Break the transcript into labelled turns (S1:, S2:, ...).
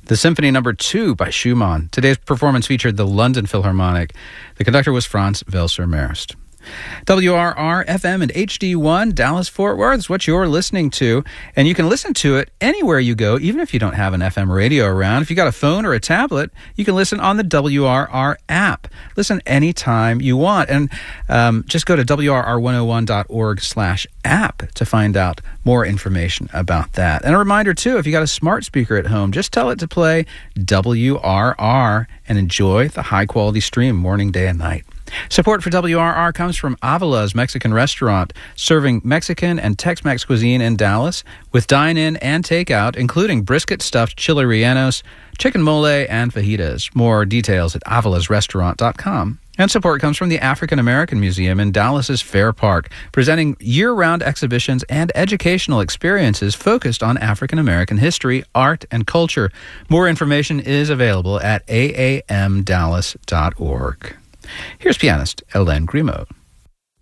S1: The Symphony No. 2 by Schumann. Today's performance featured the London Philharmonic. The conductor was Franz Welser-Marist. WRR FM and HD1 Dallas-Fort Worth is what you're listening to, and you can listen to it anywhere you go, even if you don't have an FM radio around. If you got a phone or a tablet, you can listen on the WRR app. Listen anytime you want, and just go to WRR101.org/app to find out more information about that. And a reminder, too, if you got a smart speaker at home, just tell it to play WRR and enjoy the high-quality stream morning, day, and night. Support for WRR comes from Avila's Mexican Restaurant, serving Mexican and Tex-Mex cuisine in Dallas with dine-in and takeout, including brisket stuffed chili rellenos, chicken mole, and fajitas. More details at avilasrestaurant.com. And support comes from the African American Museum in Dallas's Fair Park, presenting year-round exhibitions and educational experiences focused on African American history, art, and culture. More information is available at aamdallas.org. Here's pianist Hélène Grimaud.